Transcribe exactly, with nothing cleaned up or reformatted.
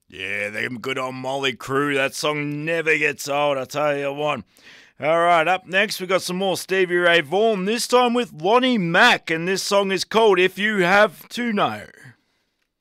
Yeah, them good old Molly Crew. That song never gets old, I tell you what. All right, up next, we've got some more Stevie Ray Vaughan, this time with Lonnie Mack, and this song is called If You Have to Know.